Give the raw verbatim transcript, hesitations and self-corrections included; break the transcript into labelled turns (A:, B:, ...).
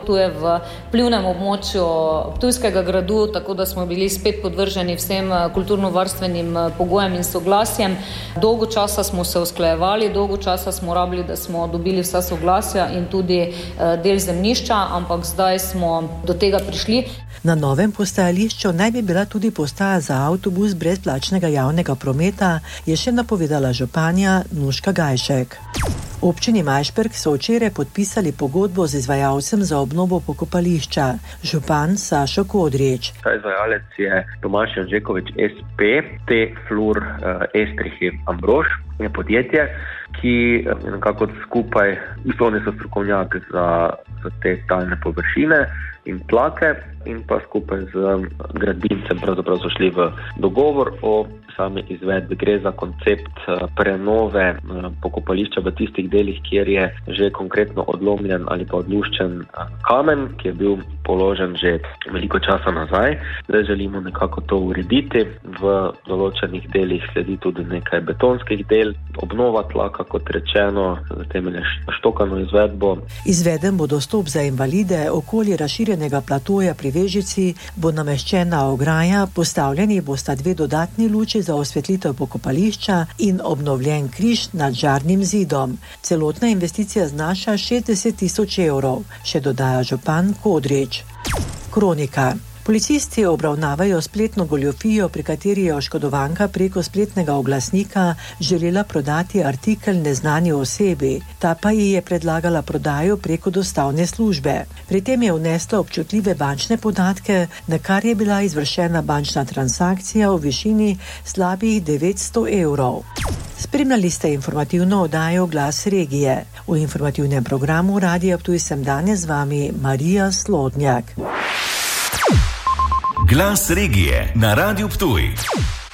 A: Tu je v vplivnem območju Ptujskega gradu, tako da smo bili spet podvrženi vsem kulturno-varstvenim pogojem in soglasjem. Dolgo časa smo se usklajevali, dolgo časa smo rabili, da smo dobili vsa soglasja in tudi del zemljišča, ampak zdaj smo do tega prišli.
B: Na novem postajališču naj bi bila tudi postaja za avtobus brezplačnega javnega prometa, je še napovedala županja Nuška Gajšek. V občini Majšperk so včeraj podpisali pogodbo z izvajalcem za obnovo pokopališča. Župan Sašo Kodrič.
C: Ta izvajalec je Tomaž Janžekovič es pe, T-Flur Estrihi Ambrož, je podjetje, ki nekako skupaj, oni so strokovnjaki za, za te talne površine in tlake in pa skupaj z gradbinцем pravzaprav so šli v dogovor o sami izvedbi. Gre za koncept prenove pokopališča v tistih delih, kjer je že konkretno odlomljen ali pa odluščen kamen, ki je bil položen že veliko časa nazaj. Zdaj želimo nekako to urediti. V določenih delih sledi tudi nekaj betonskih del, obnova tlaka, kot rečeno, za temelje štokano izvedbo.
B: Izveden bo dostop za invalide, okoli razširjenega platoja pri Vežici bo nameščena ograja, postavljeni bosta dve dodatni luči za osvetlitev pokopališča in obnovljen križ nad žarnim zidom. Celotna investicija znaša šestdeset tisoč evrov, še dodaja župan Kodrič. Kronika. Policisti obravnavajo spletno goljufijo, pri kateri je oškodovanka preko spletnega oglasnika želela prodati artikel neznani osebi, ta pa ji je predlagala prodajo preko dostavne službe. Pri tem je vnesla občutljive bančne podatke, na kar je bila izvršena bančna transakcija v višini slabih devetsto evrov. Spremljali ste informativno oddajo Glas regije. V informativnem programu Radia Ptuj sem danes z vami Marija Slodnjak.
D: Glas regije na Radiu Ptuj.